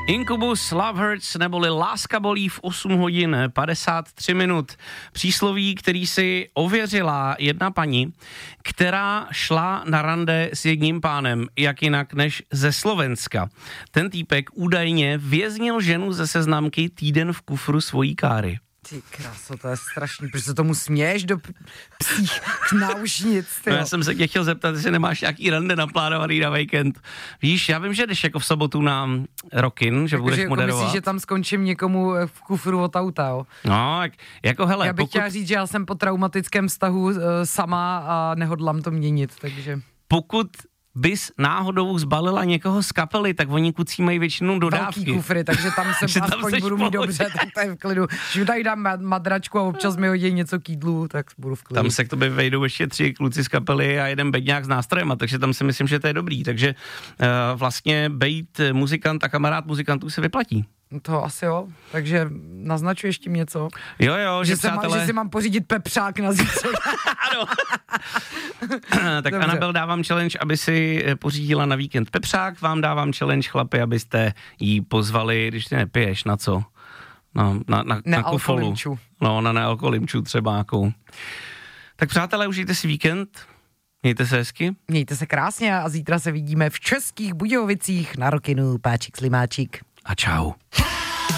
Incubus, Love Hurts, neboli Láska bolí v 8 hodin 53 minut. Přísloví, který si ověřila jedna paní, která šla na rande s jedním pánem, jak jinak než ze Slovenska. Ten týpek údajně věznil ženu ze Seznamky týden v kufru svojí káry. Ty kráso, to je strašný, protože se tomu směješ do psích náušnic, no, já jsem se tě chtěl zeptat, jestli nemáš nějaký rande naplánovaný na víkend. Víš, já vím, že jdeš jako v sobotu na Rockin, že budeš moderovat. Myslíš, že tam skončím někomu v kufru od auta, jo? No, jako hele, já bych chtěla říct, že já jsem po traumatickém vztahu sama a nehodlám to měnit, takže... Pokud bys náhodou zbalila někoho z kapely, tak oni kucí mají většinou dodávky. Velký kufry, takže tam se aspoň budu mít dobře, tak to je v klidu. Když tady dám madračku a občas mi hodí něco k jídlu, tak budu v klidu. Tam se k tobě vejdou ještě 3 kluci z kapely a jeden bedňák s nástrojema, takže tam si myslím, že to je dobrý. Takže vlastně bejt muzikant a kamarád muzikantů se vyplatí. To asi jo, takže naznačuješ tím něco? Jo, že přátelé... že si mám pořídit pepřák na zítřek. Ano. Tak dobře. Anabel, dávám challenge, aby si pořídila na víkend pepřák, vám dávám challenge, chlapi, abyste jí pozvali, když ty nepiješ, na co? Na kufolu. No, na nealkoholimču třeba jakou. Tak přátelé, užijte si víkend, mějte se hezky. Mějte se krásně a zítra se vidíme v Českých Budějovicích na Rockinu. Páčik Slimáčik. A čau.